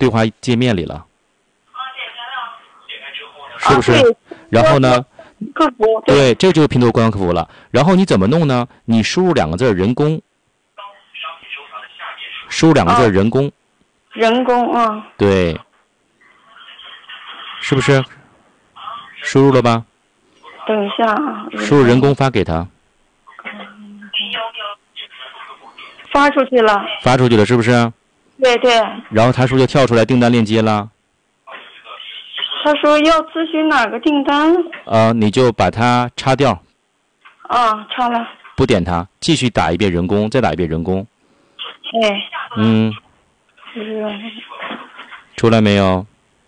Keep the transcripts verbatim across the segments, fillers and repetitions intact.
对话界面里了，是不是？ 啊、 然后呢？ 客服对，对，这就是拼多多官方客服了。然后你怎么弄呢？你输入两个字人工，输入两个字人工，啊、 人工啊， 对，是不是？输入了吧？ 等一下啊， 输入人工发给他， 发出去了， 发出去了，是不是？ 对对。 然后他是不是就跳出来订单链接了？ 他说要咨询哪个订单？ 呃，你就把它插掉。 啊，插了。 不点它，继续打一遍人工，再打一遍人工。 哎。 嗯。 是。 出来没有？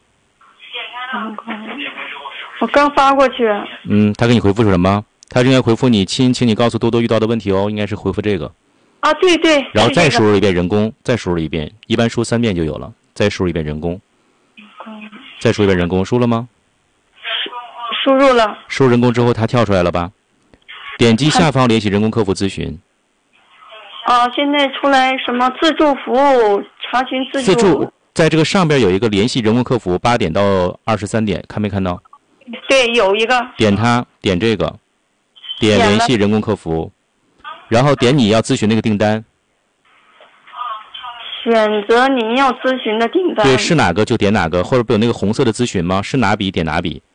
我刚发过去。 嗯，他给你回复是什么？他应该回复你，亲，请你告诉多多遇到的问题哦，应该是回复这个。 啊，对对。 然后再输入一遍人工，再输入一遍，一般输三遍就有了。再输入一遍人工。再输一遍人工，输了吗？ 输入了。 输入人工之后，它跳出来了吧？点击下方联系人工客服咨询。 啊，现在出来什么自助服务查询自助？ 自助，在这个上边有一个联系人工客服，八点到二十三点，看没看到？ 对，有一个。 点它，点这个，点联系人工客服，然后点你要咨询那个订单。 选择您要咨询的订单。 对，是哪个就点哪个，或者不有那个红色的咨询吗？是哪笔点哪笔。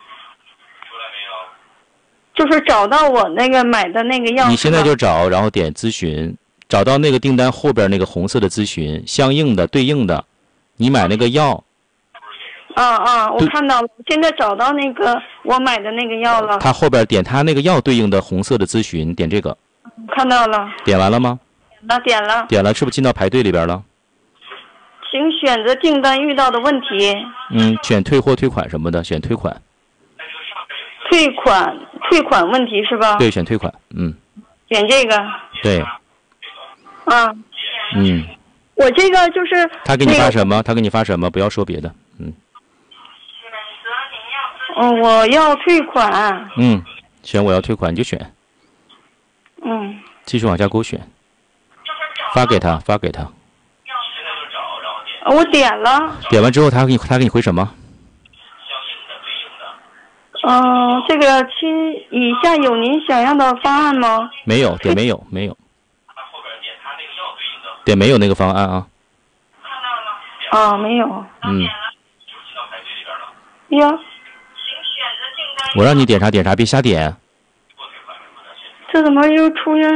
就是找到我那个买的那个药。 你现在就找，然后点咨询，找到那个订单后边那个红色的咨询，相应的对应的，你买那个药。 啊啊，我看到了，现在找到那个我买的那个药了。 它后边点它那个药对应的红色的咨询，点这个。 看到了。 点完了吗？ 那点了， 点了，是不是进到排队里边了？ 请选择订单遇到的问题。 嗯，选退货、退款什么的，选退款。 退款，退款问题是吧？ 对，选退款，嗯。 选这个。 对。 啊。 嗯。 我这个就是。 他给你发什么？他给你发什么？不要说别的，嗯。 嗯，我要退款。 嗯，选我要退款你就选。 嗯。 继续往下勾选。发给他，发给他。 我点了。 点完之后，他给你，他给你回什么？ 嗯、呃，这个亲，以下有您想要的方案吗？ 没有，点没有，没有。点没有那个方案啊。 啊，没有。 嗯。 呀。 我让你点啥点啥，别瞎点。 这怎么又出现？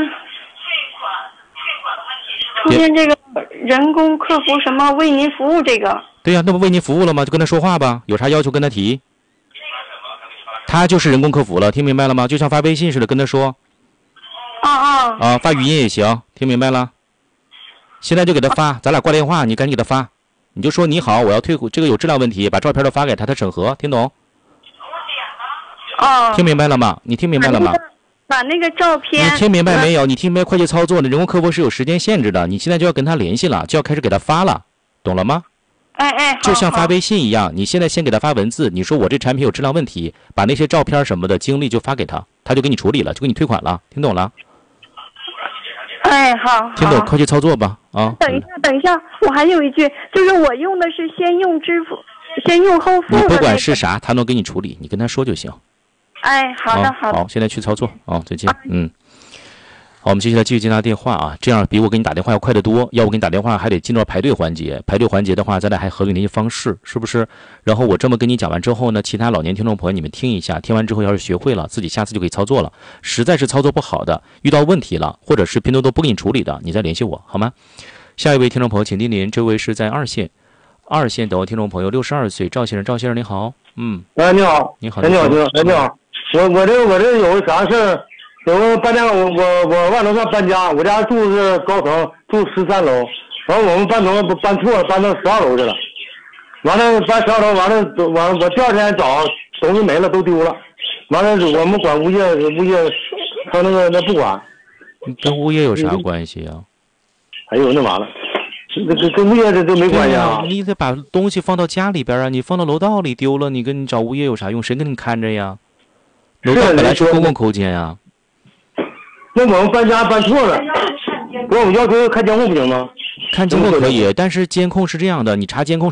出现这个人工客服什么为您服务这个？ 对呀、啊，那不为您服务了吗？就跟他说话吧，有啥要求跟他提。他就是人工客服了，听明白了吗？就像发微信似的，跟他说。 啊啊。 啊，发语音也行，听明白了？现在就给他发，咱俩挂电话，你赶紧给他发，你就说你好，我要退这个有质量问题，把照片都发给他，他审核，听懂？ 啊。 听明白了吗？你听明白了吗？ 把那个照片。 你听明白没有？你听明白快捷操作的人工客服是有时间限制的，你现在就要跟他联系了，就要开始给他发了，懂了吗？ 哎哎， 就像发微信一样，你现在先给他发文字，你说我这产品有质量问题，把那些照片什么的经历就发给他，他就给你处理了，就给你退款了，听懂了？ 哎，好。 听懂快捷操作吧？啊。 等一下，等一下，我还有一句，就是我用的是先用支付，先用后付的、那个。 你不管是啥，他能给你处理，你跟他说就行。 哎，好的，好的。 好，现在去操作啊，再见。嗯。好，我们接下来继续接他电话啊，这样比我给你打电话要快得多。要不给你打电话还得进入排队环节，排队环节的话，咱俩还核对联系方式，是不是？然后我这么跟你讲完之后呢，其他老年听众朋友你们听一下，听完之后要是学会了，自己下次就可以操作了。实在是操作不好的，遇到问题了，或者是拼多多不给你处理的，你再联系我好吗？下一位听众朋友，请莅临，这位是在二线，二线等听众朋友，六十二岁，赵先生，赵先生您好，嗯， 哎，你好， 你好， 你好，你好，你好，我我这我这有啥事儿？有个搬家，我我我万楼上搬家，我家住是高层，住十三楼，然后我们搬楼搬错了，搬到十二楼去了。完了搬十二楼，完了完了，我第二天找东西没了，都丢了。完了我们管物业，物业他那个那不管。 跟物业有啥关系啊？ 哎呦，那完了，这这跟物业这这没关系啊！ 你得把东西放到家里边啊，你放到楼道里丢了，你跟你找物业有啥用？谁给你看着呀？楼道本来是公共空间呀。 那我们搬家搬错了，不是我们要求看监控不行吗？ 看监控可以，但是监控是这样的，你查监控。